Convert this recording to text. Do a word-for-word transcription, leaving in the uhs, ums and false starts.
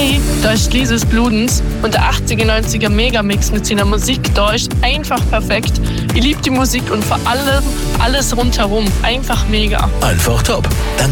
Hey, da ist Lises Bludens und der achtziger, neunziger Megamix mit seiner Musik da ist einfach perfekt. Ich liebe die Musik und vor allem alles rundherum. Einfach mega. Einfach top. Dann